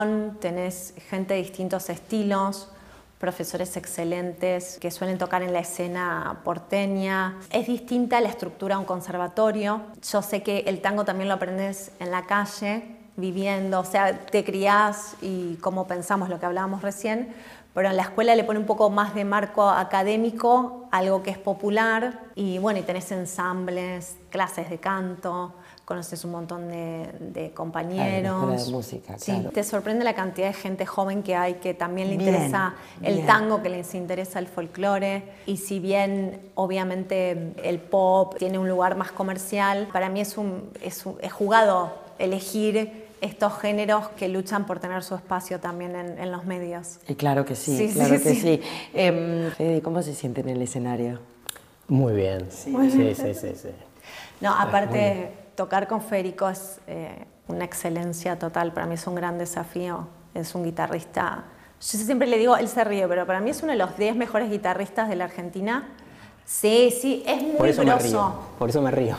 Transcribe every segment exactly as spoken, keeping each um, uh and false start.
Tenés gente de distintos estilos, profesores excelentes que suelen tocar en la escena porteña. Es distinta la estructura de un conservatorio. Yo sé que el tango también lo aprendes en la calle, viviendo, o sea, te criás y como pensamos lo que hablábamos recién, pero en la escuela le pone un poco más de marco académico, algo que es popular, y bueno, y tenés ensambles, clases de canto, conoces un montón de, de compañeros. Claro, la escuela de música, sí, claro. te sorprende la cantidad de gente joven que hay que también le Bien, interesa el bien. tango, que les interesa el folclore, y si bien obviamente el pop tiene un lugar más comercial, para mí es, un, es, un, es jugado elegir estos géneros que luchan por tener su espacio también en, en los medios. Y claro que sí, Sí, claro sí, que sí. sí. Eh, Fede, ¿cómo se siente en el escenario? Muy bien, sí, sí, sí, sí, sí. No, Ah, aparte, tocar con Federico es eh, una excelencia total, para mí es un gran desafío, es un guitarrista, yo siempre le digo, él se ríe, pero para mí es uno de los diez mejores guitarristas de la Argentina. Sí, sí, es muy Por eso me río, groso. por eso me río.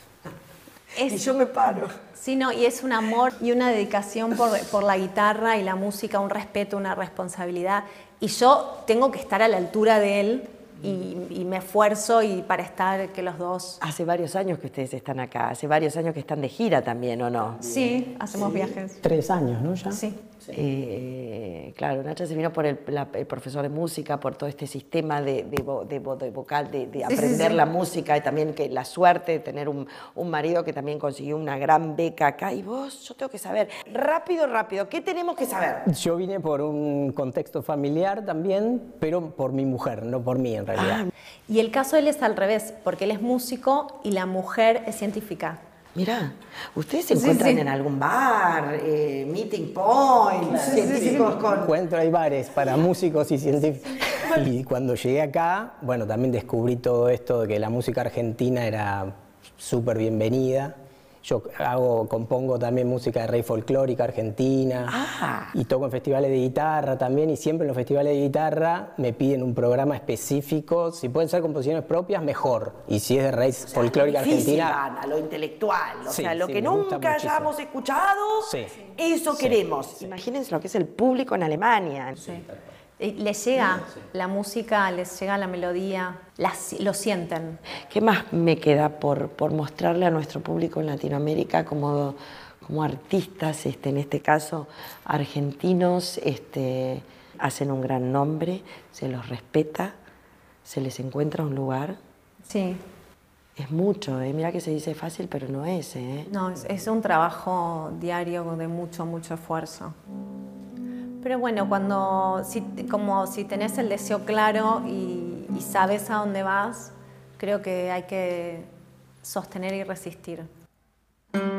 Es, Y yo me paro. Sí, no, y es un amor y una dedicación por, por la guitarra y la música, un respeto, una responsabilidad. Y yo tengo que estar a la altura de él y, y me esfuerzo y para estar que los dos... Hace varios años que ustedes están acá, hace varios años que están de gira también, ¿o no? Sí, hacemos Sí. viajes. Tres años, ¿no? Ya. Sí. Eh, claro, Nacha se vino por el, la, el profesor de música, por todo este sistema de, de, vo, de, vo, de vocal, de, de sí, aprender sí, sí. la música y también que la suerte de tener un, un marido que también consiguió una gran beca acá. Y vos, yo tengo que saber, rápido, rápido, ¿qué tenemos que saber? Yo vine por un contexto familiar también, pero por mi mujer, no por mí en realidad. Ah, Y el caso de él es al revés, porque él es músico y la mujer es científica. mirá, ¿ustedes se Sí, encuentran sí. en algún bar, eh, meeting point, científicos con...? Encuentro, hay bares para músicos y científicos. Y cuando llegué acá, bueno, también descubrí todo esto de que la música argentina era súper bienvenida. Yo hago, compongo también música de rey folclórica argentina. Ah. Y toco en festivales de guitarra también. Y siempre en los festivales de guitarra me piden un programa específico. Si pueden ser composiciones propias, mejor. Y si es de rey folclórica a lo difícil, argentina... van, a lo intelectual, o Sí, sea, lo sí, que me gusta nunca muchísimo. hayamos escuchado, Sí. eso Sí, queremos. sí. Imagínense lo que es el público en Alemania. Sí. Y les llega la música, les llega la melodía, las, lo sienten. ¿Qué más me queda por, por mostrarle a nuestro público en Latinoamérica como, como artistas, este, en este caso argentinos, este, hacen un gran nombre, se los respeta, se les encuentra un lugar? Sí. Es mucho, ¿eh? Mira que se dice fácil, pero no es, ¿eh? No, es, es un trabajo diario de mucho, mucho esfuerzo. Pero bueno, cuando, si, como si tenés el deseo claro y, y sabes a dónde vas, creo que hay que sostener y resistir.